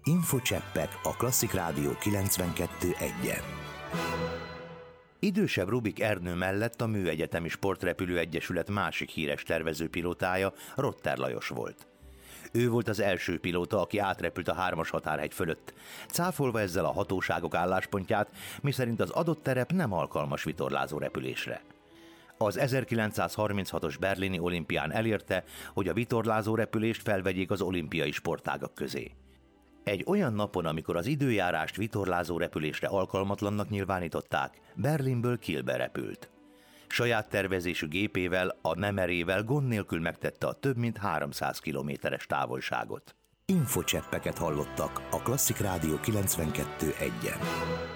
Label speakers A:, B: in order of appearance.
A: Infocseppek a Klasszik Rádió 92.1-en. Idősebb Rubik Ernő mellett a Műegyetemi Sportrepülő Egyesület másik híres tervezőpilótája Rotter Lajos volt. Ő volt az első pilóta, aki átrepült a 3-as határhegy fölött, cáfolva ezzel a hatóságok álláspontját, miszerint az adott terep nem alkalmas vitorlázó repülésre. Az 1936-os berlini olimpián elérte, hogy a vitorlázó repülést felvegyék az olimpiai sportágak közé. Egy olyan napon, amikor az időjárást vitorlázó repülésre alkalmatlannak nyilvánították, Berlinből Kielbe repült. Saját tervezésű gépével, a Nemerével gond nélkül megtette a több mint 300 kilométeres távolságot. Infocseppeket hallottak a Klasszik Rádió 92.1-en.